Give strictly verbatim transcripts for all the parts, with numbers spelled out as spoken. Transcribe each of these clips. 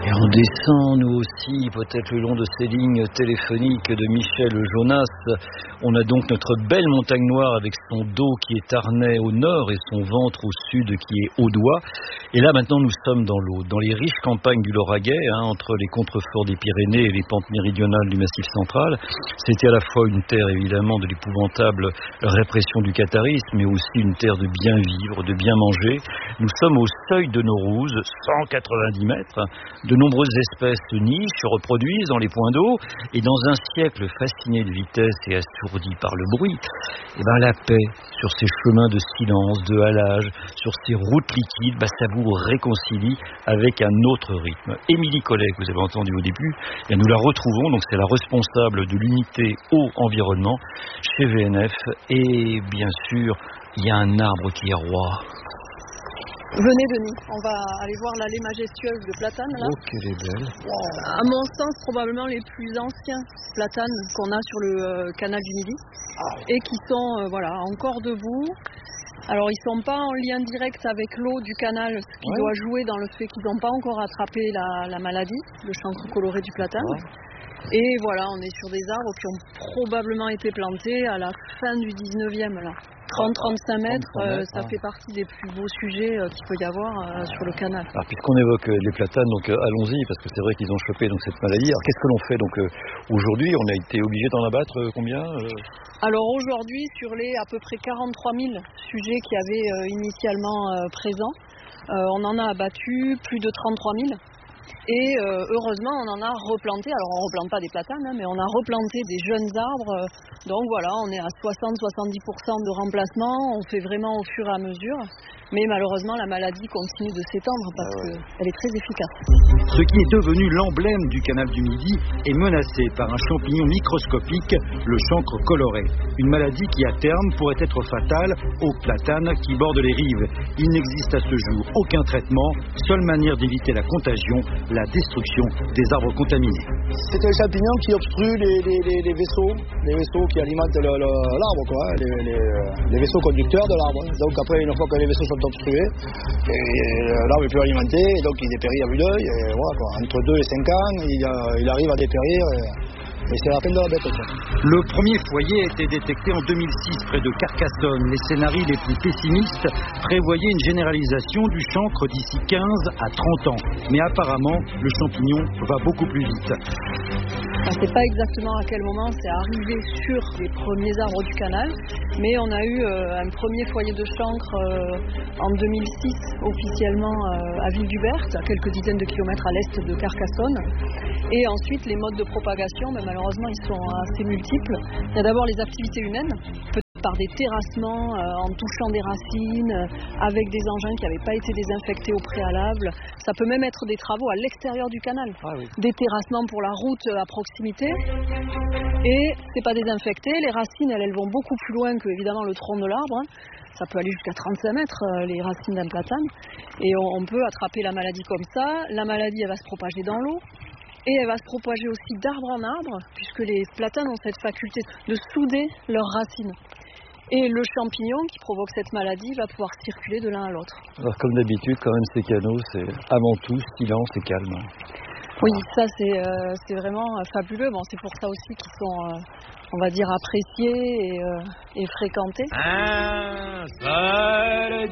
Et on descend, nous aussi, peut-être le long de ces lignes téléphoniques de Michel Jonas. On a donc notre belle montagne noire avec son dos qui est Arnais au nord et son ventre au sud qui est Audois. Et là, maintenant, nous sommes dans l'Aude, dans les riches campagnes du Lauragais, hein, entre les contreforts des Pyrénées et les pentes méridionales du Massif central. C'était à la fois une terre, évidemment, de l'épouvantable répression du catharisme, mais aussi une terre de bien vivre, de bien manger. Nous sommes au seuil de Naurouse, cent quatre-vingt-dix mètres. De nombreuses espèces nichent, se reproduisent dans les points d'eau, et dans un siècle fasciné de vitesse et assourdi par le bruit, eh ben la paix sur ces chemins de silence, de halage, sur ces routes liquides, bah, ça vous réconcilie avec un autre rythme. Émilie Collet, que vous avez entendu au début, et nous la retrouvons, donc c'est la responsable de l'unité eau-environnement chez V N F, et bien sûr, il y a un arbre qui est roi. Venez Denis, on va aller voir l'allée majestueuse de platanes là. Oh, qu'elle est belle. À mon sens, probablement les plus anciens platanes qu'on a sur le euh, canal du Midi et qui sont euh, voilà, encore debout. Alors ils sont pas en lien direct avec l'eau du canal, ce qui ouais. doit jouer dans le fait qu'ils n'ont pas encore attrapé la, la maladie, le chancre coloré du platane. Ouais. Et voilà, on est sur des arbres qui ont probablement été plantés à la fin du dix-neuvième là. trente à trente-cinq mètres, euh, ça fait partie des plus beaux sujets euh, qu'il peut y avoir euh, sur le canal. Alors puisqu'on évoque euh, les platanes, donc euh, allons-y, parce que c'est vrai qu'ils ont chopé donc, cette maladie. Alors qu'est-ce que l'on fait donc euh, aujourd'hui? On a été obligé d'en abattre euh, combien euh... Alors aujourd'hui, sur les à peu près quarante-trois mille sujets qu'il y avait euh, initialement euh, présents, euh, on en a abattu plus de trente-trois mille. Et euh, heureusement, on en a replanté. Alors, on ne replante pas des platanes, hein, mais on a replanté des jeunes arbres. Euh, donc voilà, on est à soixante à soixante-dix pour cent de remplacement. On fait vraiment au fur et à mesure. Mais malheureusement, la maladie continue de s'étendre parce qu'elle est très efficace. Ce qui est devenu l'emblème du canal du Midi est menacé par un champignon microscopique, le chancre coloré. Une maladie qui, à terme, pourrait être fatale aux platanes qui bordent les rives. Il n'existe à ce jour aucun traitement. Seule manière d'éviter la contagion, la destruction des arbres contaminés. C'est un champignon qui obstrue les, les, les, les vaisseaux, les vaisseaux qui alimentent le, le, l'arbre, quoi, les, les, les vaisseaux conducteurs de l'arbre. Donc après, une fois que les vaisseaux sont obstrués, et l'arbre est plus alimenté, et donc il dépérit à vue d'œil. Et voilà, quoi. Entre deux et cinq ans, il, il arrive à dépérir. Et... Et c'est la peine de la bête. Quoi. Le premier foyer a été détecté en deux mille six près de Carcassonne. Les scénarios les plus pessimistes prévoyaient une généralisation du chancre d'ici quinze à trente ans. Mais apparemment, le champignon va beaucoup plus vite. On ne sait pas exactement à quel moment c'est arrivé sur les premiers arbres du canal, mais on a eu euh, un premier foyer de chancre euh, en deux mille six officiellement euh, à Ville-du-Berthe, à quelques dizaines de kilomètres à l'est de Carcassonne. Et ensuite, les modes de propagation, ben, malheureusement, ils sont assez multiples. Il y a d'abord les activités humaines, par des terrassements, euh, en touchant des racines, euh, avec des engins qui n'avaient pas été désinfectés au préalable. Ça peut même être des travaux à l'extérieur du canal. Ah oui. Des terrassements pour la route à proximité. Et c'est pas désinfecté. Les racines, elles, elles vont beaucoup plus loin que, évidemment, le tronc de l'arbre. Hein. Ça peut aller jusqu'à trente-cinq mètres, euh, les racines d'un platane. Et on, on peut attraper la maladie comme ça. La maladie, elle va se propager dans l'eau. Et elle va se propager aussi d'arbre en arbre, puisque les platanes ont cette faculté de souder leurs racines. Et le champignon qui provoque cette maladie va pouvoir circuler de l'un à l'autre. Alors comme d'habitude, quand même, ces canaux, c'est avant tout silence et calme. Oui, ça c'est, euh, c'est vraiment euh, fabuleux. Bon, c'est pour ça aussi qu'ils sont, euh, on va dire, appréciés et, euh, et fréquentés. Un seul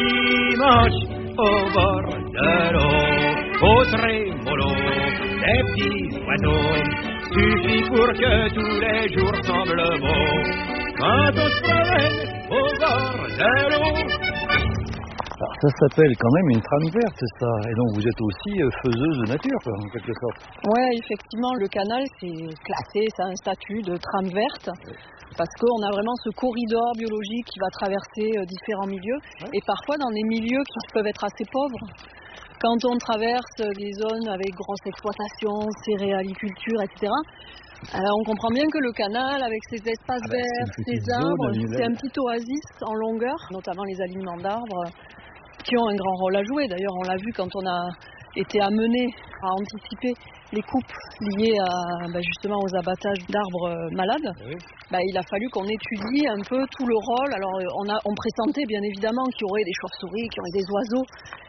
dimanche au bord de l'eau, au trémolo, des petits oiseaux, suffit pour que tous les jours semblent beaux. Quand on se promène au bord de l'eau. Alors ça s'appelle quand même une trame verte, ça. Et donc vous êtes aussi euh, faiseuse de nature, quoi, en quelque sorte. Oui, effectivement, le canal, c'est classé, c'est un statut de trame verte. Parce qu'on a vraiment ce corridor biologique qui va traverser euh, différents milieux. Ouais. Et parfois dans des milieux qui peuvent être assez pauvres. Quand on traverse des zones avec grosse exploitation, céréaliculture, et cetera, alors on comprend bien que le canal, avec ses espaces ah ben, verts, ses arbres, c'est un petit oasis en longueur, notamment les alignements d'arbres, qui ont un grand rôle à jouer. D'ailleurs, on l'a vu quand on a été amené à anticiper les coupes liées à, bah justement aux abattages d'arbres malades. Oui. Bah, il a fallu qu'on étudie un peu tout le rôle. Alors on, a, on pressentait bien évidemment qu'il y aurait des chauves-souris, qu'il y aurait des oiseaux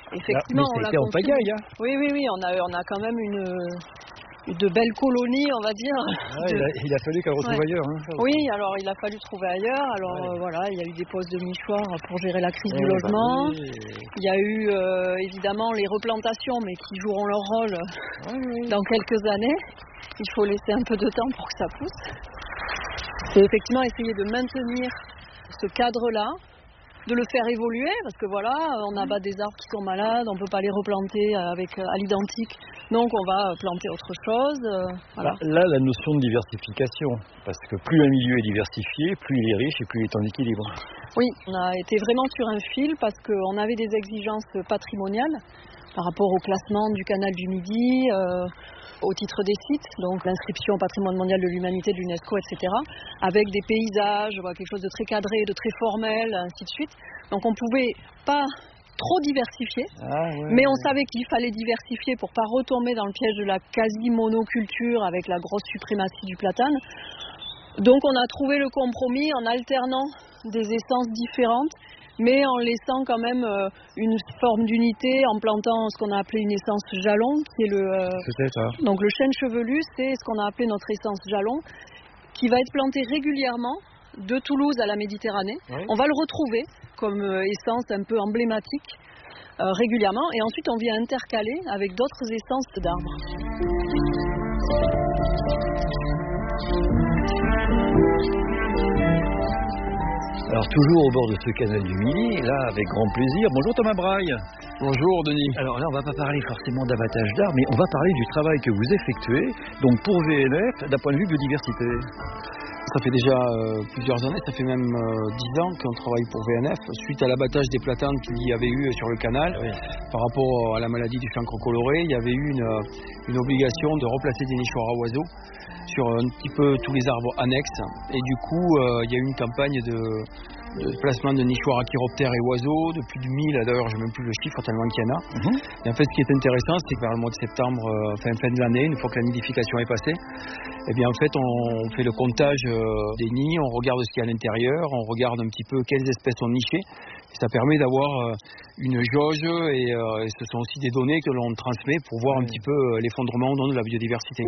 effectivement, Là, mais on l'a c'était en construit. pagaille, hein. Oui, oui, oui, on a, on a quand même une, de belles colonies, on va dire. Ah, de... il, a, il a fallu qu'elle retrouve ouais. ailleurs. Hein. Oui, alors il a fallu trouver ailleurs. Alors ouais. euh, voilà, il y a eu des postes de nichoirs pour gérer la crise ouais, du logement. Bah oui. Il y a eu euh, évidemment les replantations, mais qui joueront leur rôle ouais, oui. dans quelques années. Il faut laisser un peu de temps pour que ça pousse. C'est effectivement essayer de maintenir ce cadre-là, de le faire évoluer, parce que voilà, on abat des arbres qui sont malades, on ne peut pas les replanter avec, à l'identique, donc on va planter autre chose. Euh, voilà. Là, la notion de diversification, parce que plus un milieu est diversifié, plus il est riche et plus il est en équilibre. Oui, on a été vraiment sur un fil, parce qu'on avait des exigences patrimoniales par rapport au classement du canal du Midi, euh, au titre des sites, donc l'inscription au patrimoine mondial de l'humanité de l'UNESCO, et cetera, avec des paysages, voilà, quelque chose de très cadré, de très formel, ainsi de suite. Donc on ne pouvait pas trop diversifier, ah ouais, mais on ouais. savait qu'il fallait diversifier pour ne pas retomber dans le piège de la quasi-monoculture avec la grosse suprématie du platane. Donc on a trouvé le compromis en alternant des essences différentes, mais en laissant quand même euh, une forme d'unité, en plantant ce qu'on a appelé une essence jalon, qui est le... Euh, c'est ça. Donc le chêne chevelu, c'est ce qu'on a appelé notre essence jalon, qui va être planté régulièrement de Toulouse à la Méditerranée. Oui. On va le retrouver comme euh, essence un peu emblématique euh, régulièrement, et ensuite on vient intercaler avec d'autres essences d'arbres. Alors toujours au bord de ce canal du Midi, là avec grand plaisir. Bonjour Thomas Braille. Bonjour Denis. Alors là on va pas parler forcément d'abattage d'arbres, mais on va parler du travail que vous effectuez, donc pour V N F, d'un point de vue biodiversité. Ça fait déjà euh, plusieurs années, ça fait même euh, dix ans qu'on travaille pour V N F, suite à l'abattage des platanes qu'il y avait eu sur le canal. Oui. Par rapport à la maladie du chancre coloré, il y avait eu une, une obligation de replacer des nichoirs à oiseaux sur un petit peu tous les arbres annexes, et du coup euh, il y a eu une campagne de, de placement de nichoirs à chiroptères et oiseaux de plus de mille, d'ailleurs je n'ai même plus le chiffre tellement qu'il y en a. Mmh. Et en fait ce qui est intéressant, c'est que vers le mois de septembre, euh, fin, fin de l'année, une fois que la nidification est passée, eh bien en fait on fait le comptage euh, des nids, on regarde ce qu'il y a à l'intérieur, on regarde un petit peu quelles espèces sont nichées. Ça permet d'avoir euh, une jauge et, euh, et ce sont aussi des données que l'on transmet pour voir un petit peu euh, l'effondrement au nom de la biodiversité.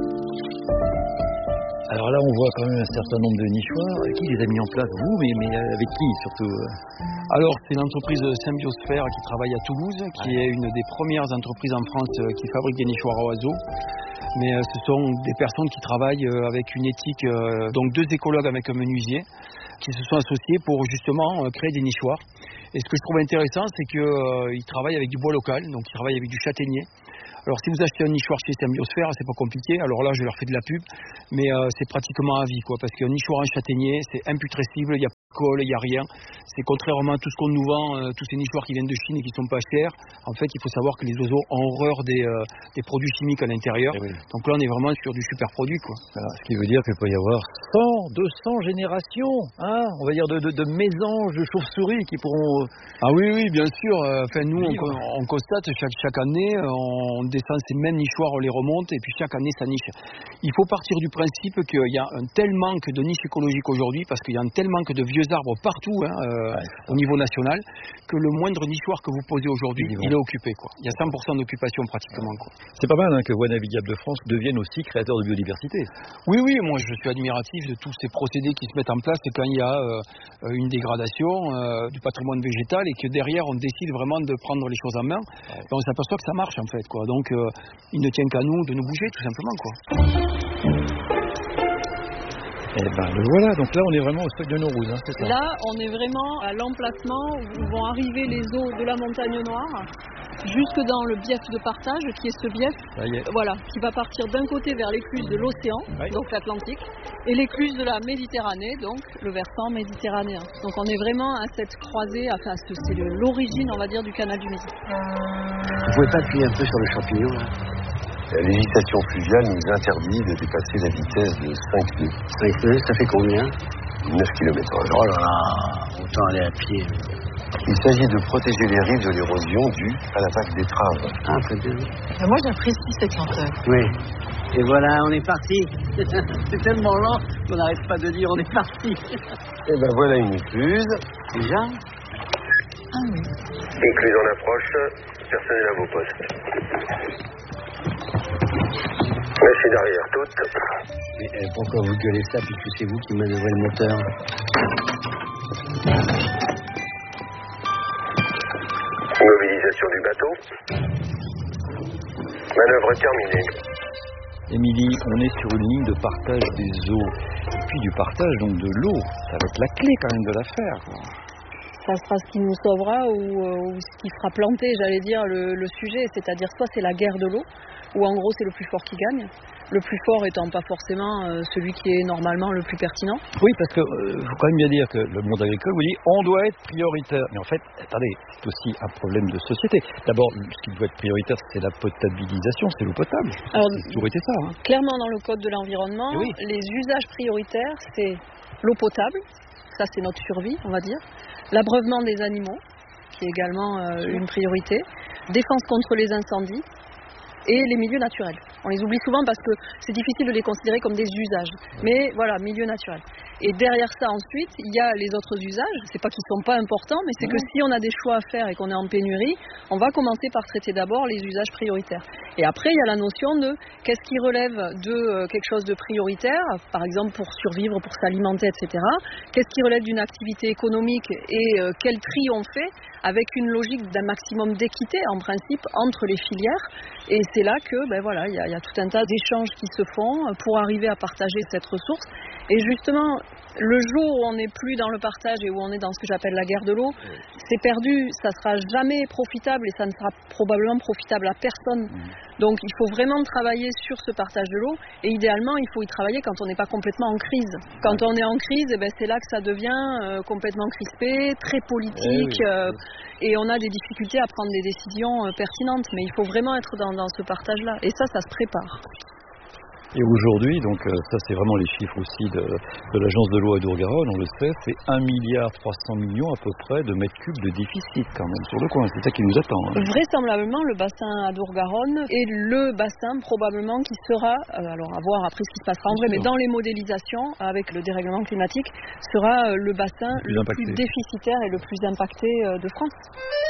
Alors là, on voit quand même un certain nombre de nichoirs. Qui les a mis en place, vous, mais, mais avec qui surtout? Alors, c'est l'entreprise Symbiosphère qui travaille à Toulouse, qui est une des premières entreprises en France qui fabrique des nichoirs à oiseaux. Mais euh, ce sont des personnes qui travaillent euh, avec une éthique, euh, donc deux écologues avec un menuisier, qui se sont associés pour justement euh, créer des nichoirs. Et ce que je trouve intéressant, c'est qu'ils euh, travaillent avec du bois local, donc ils travaillent avec du châtaignier. Alors si vous achetez un nichoir chez Symbiosphère, c'est pas compliqué, alors là je leur fais de la pub, mais euh, c'est pratiquement à vie, quoi, parce qu'un nichoir en châtaignier, c'est imputrescible, il n'y a pas de colle, il n'y a rien. C'est contrairement à tout ce qu'on nous vend, euh, tous ces nichoirs qui viennent de Chine et qui sont pas chers. En fait, il faut savoir que les oiseaux ont horreur des, euh, des produits chimiques à l'intérieur. Oui. Donc là, on est vraiment sur du super produit, quoi. Alors, ce qui veut dire qu'il peut y avoir cent, deux cents générations, hein, on va dire de, de, de mésanges de chauves-souris qui pourront... Ah oui, oui, bien sûr. Enfin, nous, on, on constate chaque, chaque année, on descend ces mêmes nichoirs, on les remonte, et puis chaque année, ça niche. Il faut partir du principe qu'il y a un tel manque de niches écologiques aujourd'hui, parce qu'il y a un tel manque de vieux arbres partout, hein, euh, ouais, au niveau national, que le moindre nichoir que vous posez aujourd'hui, il est occupé, quoi. Il y a cent pour cent d'occupation pratiquement, quoi. C'est pas mal hein, que Voies Navigables de France devienne aussi créateur de biodiversité. Oui, oui, moi je suis admiratif de tous ces procédés qui se mettent en place, et quand il y a euh, une dégradation euh, du patrimoine végétal, et que derrière on décide vraiment de prendre les choses en main, ouais. Et on s'aperçoit que ça marche en fait, quoi. Donc euh, il ne tient qu'à nous de nous bouger, tout simplement, quoi. Et ben le voilà, donc là on est vraiment au seuil de Naurouz, hein, c'est ça. Là on est vraiment à l'emplacement où vont arriver les eaux de la Montagne Noire, jusque dans le bief de partage, qui est ce bief, est. Voilà, qui va partir d'un côté vers l'écluse de l'océan, oui. Donc l'Atlantique, et l'écluse de la Méditerranée, donc le versant méditerranéen. Donc on est vraiment à cette croisée, enfin c'est l'origine, on va dire, du canal du Midi. Vous pouvez pas appuyer un peu sur le champignon, là? La législation fluviale nous interdit de dépasser la vitesse de cinq nœuds. cinq nœuds, ça fait combien? neuf kilomètres heure. Oh là là, autant aller à pied. Il s'agit de protéger les rives de l'érosion due à la vague d'étrave. Ah, très bien. Moi, j'apprécie cette lenteur. Oui. Et voilà, on est parti. C'est tellement lent qu'on n'arrête pas de dire on est parti. Et ben voilà une écluse. Déjà? Ah oui. Écluse en approche, personnel à vos postes. Machine derrière, toute. Mais euh, pourquoi vous gueulez ça puisque c'est vous qui manœuvrez le moteur? Mobilisation du bateau. Manœuvre terminée. Émilie, on est sur une ligne de partage des eaux. Et puis du partage donc de l'eau, ça va être la clé quand même de l'affaire, quoi. Ça sera ce qui nous sauvera ou, ou ce qui fera planter, j'allais dire, le, le sujet. C'est-à-dire soit c'est la guerre de l'eau, où en gros c'est le plus fort qui gagne. Le plus fort étant pas forcément euh, celui qui est normalement le plus pertinent. Oui, parce qu'il euh, faut quand même bien dire que le monde agricole vous dit on doit être prioritaire. Mais en fait, attendez, c'est aussi un problème de société. D'abord, ce qui doit être prioritaire, c'est la potabilisation, c'est l'eau potable. Alors, c'est toujours été ça. Hein. Clairement, dans le code de l'environnement, oui. Les usages prioritaires, c'est l'eau potable, ça c'est notre survie, on va dire. L'abreuvement des animaux, qui est également euh, une priorité. Défense contre les incendies. Et les milieux naturels. On les oublie souvent parce que c'est difficile de les considérer comme des usages. Mais voilà, milieu naturel. Et derrière ça, ensuite, il y a les autres usages. C'est pas qu'ils sont pas importants, mais c'est que si on a des choix à faire et qu'on est en pénurie, on va commencer par traiter d'abord les usages prioritaires. Et après, il y a la notion de qu'est-ce qui relève de quelque chose de prioritaire, par exemple pour survivre, pour s'alimenter, et cetera. Qu'est-ce qui relève d'une activité économique et euh, quel tri on fait avec une logique d'un maximum d'équité, en principe, entre les filières. Et c'est là que, ben voilà, il y, y a tout un tas d'échanges qui se font pour arriver à partager cette ressource. Et justement, le jour où on n'est plus dans le partage et où on est dans ce que j'appelle la guerre de l'eau, c'est perdu, ça sera jamais profitable et ça ne sera probablement profitable à personne. Donc il faut vraiment travailler sur ce partage de l'eau et idéalement il faut y travailler quand on n'est pas complètement en crise. Quand on est en crise, eh ben, c'est là que ça devient euh, complètement crispé, très politique eh oui, euh, oui. Et on a des difficultés à prendre des décisions euh, pertinentes. Mais il faut vraiment être dans, dans ce partage-là et ça, ça se prépare. Et aujourd'hui, donc euh, ça c'est vraiment les chiffres aussi de, de l'agence de l'eau à Dour-Garonne, on le sait, c'est un milliard trois cents millions à peu près de mètres cubes de déficit quand même sur le coin, c'est ça qui nous attend. Hein. Vraisemblablement le bassin à Dour-Garonne est le bassin probablement qui sera, euh, alors à voir après ce qui se passera en vrai, mais dans les modélisations avec le dérèglement climatique, sera euh, le bassin le plus, le plus déficitaire et le plus impacté euh, de France.